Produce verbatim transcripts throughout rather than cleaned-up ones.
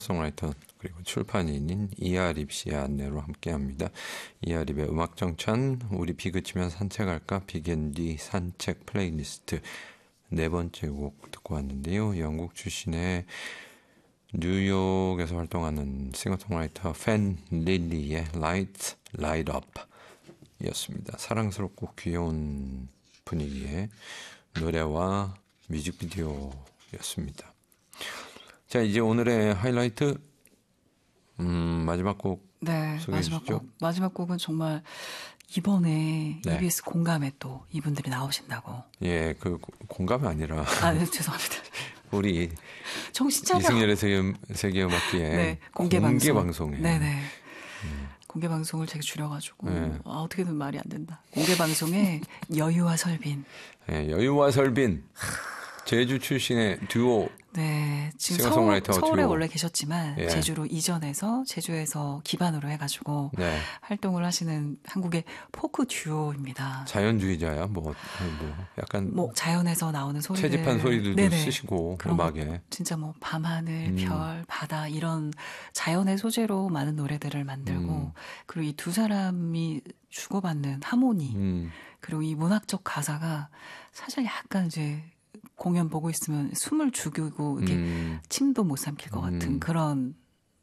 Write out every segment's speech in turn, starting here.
송라이터 그리고 출판인인 이하립 씨의 안내로 함께합니다. 이하립의 음악정찬 우리 비 그치면 산책할까 비앤디 산책 플레이리스트 네 번째 곡 듣고 왔는데요. 영국 출신의 뉴욕에서 활동하는 싱어송라이터 팬 릴리의 Light, Light Up 이었습니다. 사랑스럽고 귀여운 분위기의 노래와 뮤직비디오였습니다. 자, 이제 오늘의 하이라이트 음, 마지막 곡 네, 소개해 마지막 주시죠. 곡. 마지막 곡은 정말 이번에 네. 이비에스 공감에 또 이분들이 나오신다고. 예, 그 공감이 아니라 아, 네, 죄송합니다. 우리 정신 차려. 이승열의 세계, 세계음악기에 네, 공개, 공개 방송. 방송에 네네. 음. 공개 방송을 제가 줄여가지고 네. 아, 어떻게든 말이 안 된다. 공개 방송에 여유와 설빈. 예, 여유와 설빈 제주 출신의 듀오. 네, 지금 서울, 서울에 원래 계셨지만 예. 제주로 이전해서 제주에서 기반으로 해가지고 네. 활동을 하시는 한국의 포크 듀오입니다. 자연주의자야, 뭐, 뭐 약간 뭐 자연에서 나오는 소리들, 채집한 소리들도 네네. 쓰시고 음악에 진짜 뭐 밤하늘, 음. 별, 바다 이런 자연의 소재로 많은 노래들을 만들고 음. 그리고 이 두 사람이 주고받는 하모니 음. 그리고 이 문학적 가사가 사실 약간 이제 공연 보고 있으면 숨을 죽이고 이렇게 음. 침도 못 삼킬 것 같은 음. 그런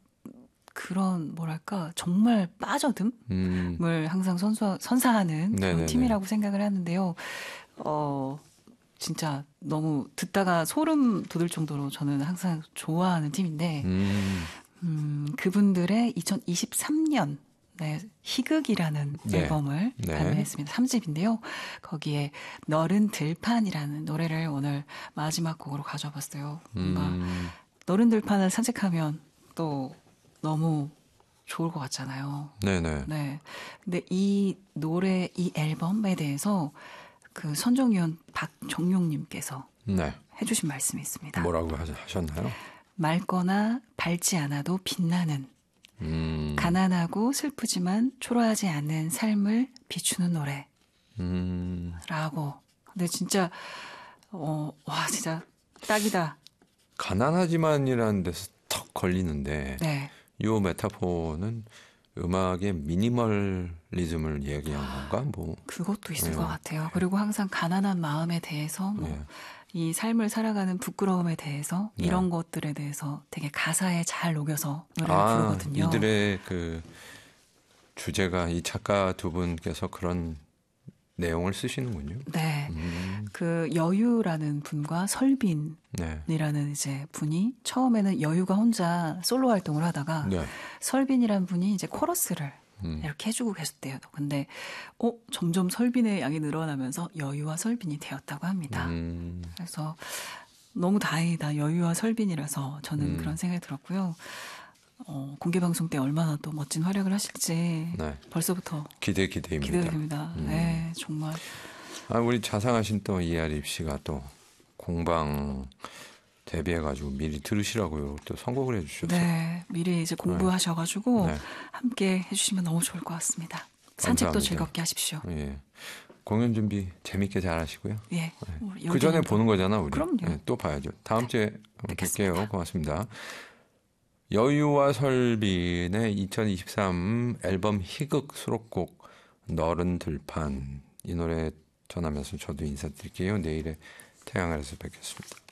그런 뭐랄까 정말 빠져듦을 음. 항상 선수, 선사하는 네네네. 그런 팀이라고 생각을 하는데요. 어 진짜 너무 듣다가 소름 돋을 정도로 저는 항상 좋아하는 팀인데 음. 음, 그분들의 이천이십삼 년 네, 희극이라는 네. 앨범을 네. 발매했습니다. 삼 집인데요. 거기에 너른 들판이라는 노래를 오늘 마지막 곡으로 가져와봤어요. 뭔가 음. 너른 들판을 산책하면 또 너무 좋을 것 같잖아요. 네네. 네. 근데 이 노래, 이 앨범에 대해서 그 선정위원 박정용님께서 네. 해주신 말씀이 있습니다. 뭐라고 하셨나요? 맑거나 밝지 않아도 빛나는 음. 가난하고 슬프지만 초라하지 않은 삶을 비추는 노래. 음. 라고. 근데 진짜, 어, 와, 진짜 딱이다. 가난하지만이라는 데서 턱 걸리는데, 네. 이 메타포는 음악의 미니멀리즘을 얘기한 건가? 뭐. 그것도 있을 네. 것 같아요. 그리고 항상 가난한 마음에 대해서 뭐 네. 이 삶을 살아가는 부끄러움에 대해서 네. 이런 것들에 대해서 되게 가사에 잘 녹여서 노래를 아, 부르거든요. 이들의 그 주제가 이 작가 두 분께서 그런 내용을 쓰시는군요. 네, 음. 그 여유라는 분과 설빈이라는 네. 이제 분이 처음에는 여유가 혼자 솔로 활동을 하다가 네. 설빈이라는 분이 이제 코러스를 음. 이렇게 해주고 계셨대요. 근데 어 점점 설빈의 양이 늘어나면서 여유와 설빈이 되었다고 합니다. 음. 그래서 너무 다행이다. 여유와 설빈이라서 저는 음. 그런 생각이 들었고요. 어, 공개 방송 때 얼마나 또 멋진 활약을 하실지 네. 벌써부터 기대 기대입니다. 기대됩니다. 음. 네, 정말. 아, 우리 자상하신 또 이하립 씨가 또 공방 데뷔해가지고 미리 들으시라고요. 또 선곡을 해주셨어요. 네, 미리 이제 공부하셔가지고 네. 함께 해주시면 너무 좋을 것 같습니다. 산책도 감사합니다. 즐겁게 하십시오. 예, 공연 준비 재밌게 잘 하시고요. 예. 네. 그 전에 보는 거잖아, 우리. 그럼요. 네, 또 봐야죠. 다음 네. 주에 뵐게요. 고맙습니다. 여유와 설빈의 이천이십삼 앨범 희극 수록곡 너른 들판 이 노래 전하면서 저도 인사드릴게요. 내일의 태양아래서 뵙겠습니다.